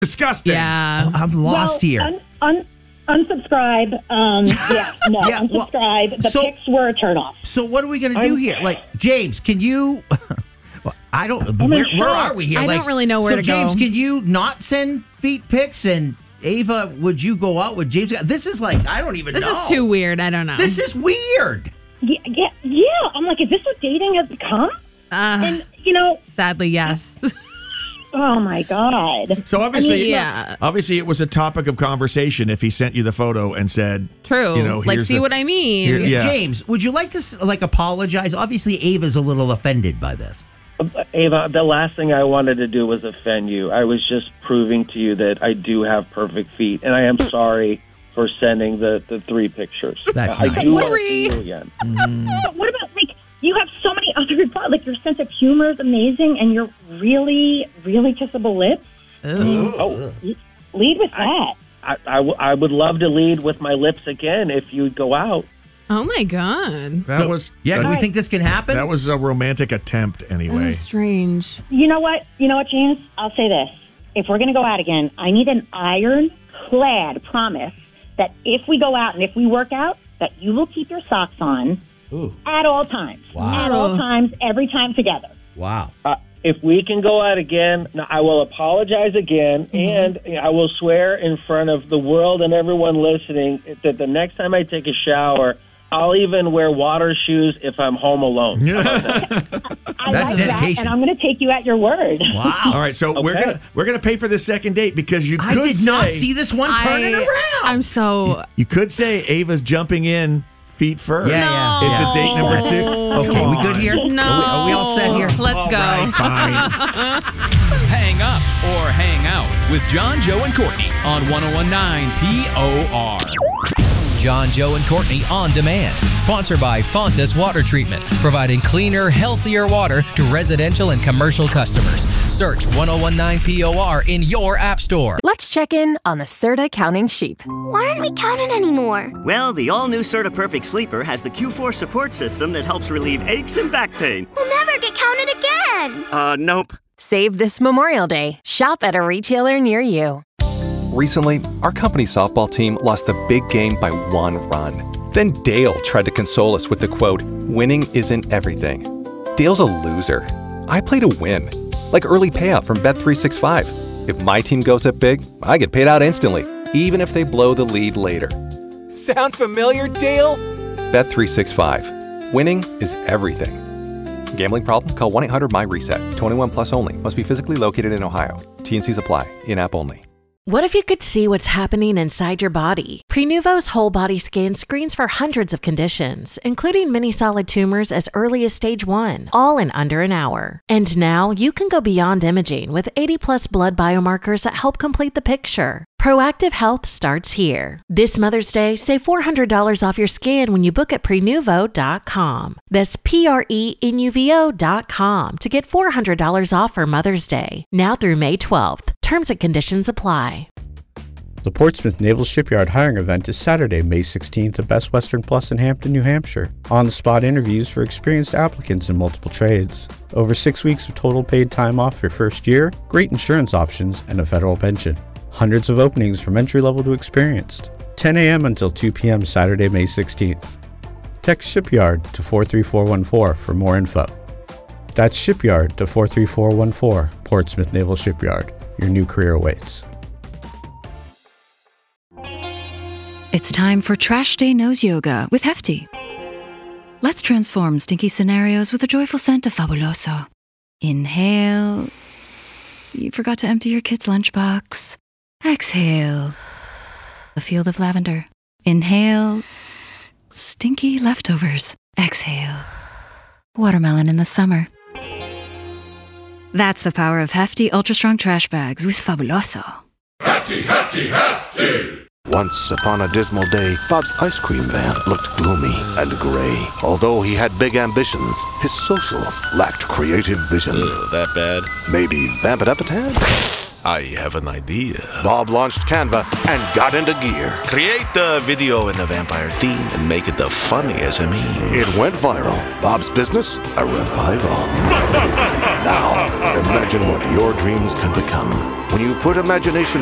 Disgusting. Yeah. I'm lost here. Unsubscribe. Unsubscribe. The pics were a turnoff. So what are we going to do here? Like, James, can you... Well, I don't... Where are we here? I don't really know where to James, go. can you not send feet pics? And Ava, would you go out with James? This is like, I don't even know. This is too weird. I don't know. This is weird. Yeah. I'm like, is this what dating has become? And, sadly, yes. Oh, my God. So obviously, yeah. obviously it was a topic of conversation if he sent you the photo and said, True. Like, see what I mean? Yeah. James, would you like to apologize? Obviously, Ava's a little offended by this. Ava, the last thing I wanted to do was offend you. I was just proving to you that I do have perfect feet, and I am sorry for sending the 3 pictures. That's I nice. do want to see you again. But what about, you have so many other thoughts. Your sense of humor is amazing, and you're really, really kissable lips. Lead with that. I would love to lead with my lips again if you'd go out. Oh, my God. That was... Yeah, do we think this can happen? That was a romantic attempt anyway. That was strange. You know what, James? I'll say this. If we're going to go out again, I need an ironclad promise that if we go out and if we work out, that you will keep your socks on at all times. Wow. At all times, every time together. Wow. If we can go out again, I will apologize again, and I will swear in front of the world and everyone listening that the next time I take a shower, I'll even wear water shoes if I'm home alone. I That's like dedication. that, and I'm going to take you at your word. Wow. All right, so Okay. we're gonna pay for this second date because you I could did not say- see this one turning around. I'm so... You could say Ava's jumping in feet first. Yeah. Into date number 2. Okay, we good here? No. Are we all set here? Let's go. Right, fine. Hang up or hang out with John, Joe, and Courtney on 101.9 POR. John, Joe, and Courtney On Demand. Sponsored by Fontas Water Treatment, providing cleaner, healthier water to residential and commercial customers. Search 101.9 POR in your app store. Let's check in on the Serta counting sheep. Why aren't we counting anymore? Well, the all-new Serta Perfect Sleeper has the Q4 support system that helps relieve aches and back pain. We'll never get counted again. Nope. Save this Memorial Day. Shop at a retailer near you. Recently, our company softball team lost the big game by 1 run. Then Dale tried to console us with the quote, "Winning isn't everything." Dale's a loser. I play to win. Like early payout from Bet365. If my team goes up big, I get paid out instantly, even if they blow the lead later. Sound familiar, Dale? Bet365. Winning is everything. Gambling problem? Call 1-800-MY-RESET. 21 plus only. Must be physically located in Ohio. T&Cs apply. In-app only. What if you could see what's happening inside your body? Prenuvo's whole body scan screens for hundreds of conditions, including many solid tumors as early as stage 1, all in under an hour. And now you can go beyond imaging with 80+ blood biomarkers that help complete the picture. Proactive health starts here. This Mother's Day, save $400 off your scan when you book at Prenuvo.com. That's Prenuvo.com to get $400 off for Mother's Day. Now through May 12th. Terms and conditions apply. The Portsmouth Naval Shipyard hiring event is Saturday, May 16th at Best Western Plus in Hampton, New Hampshire. On-the-spot interviews for experienced applicants in multiple trades. Over 6 weeks of total paid time off your first year, great insurance options, and a federal pension. Hundreds of openings from entry-level to experienced. 10 a.m. until 2 p.m. Saturday, May 16th. Text Shipyard to 43414 for more info. That's Shipyard to 43414, Portsmouth Naval Shipyard. Your new career awaits. It's time for Trash Day Nose Yoga with Hefty. Let's transform stinky scenarios with a joyful scent of Fabuloso. Inhale. You forgot to empty your kid's lunchbox. Exhale. A field of lavender. Inhale. Stinky leftovers. Exhale. Watermelon in the summer. That's the power of Hefty Ultra Strong Trash Bags with Fabuloso. Hefty, hefty, hefty! Once upon a dismal day, Bob's ice cream van looked gloomy and gray. Although he had big ambitions, his socials lacked creative vision. That bad? Maybe vamp it up a tad? I have an idea. Bob launched Canva and got into gear. Create the video in the vampire theme and make it the funniest SME. It went viral. Bob's business, a revival. Now, imagine what your dreams can become when you put imagination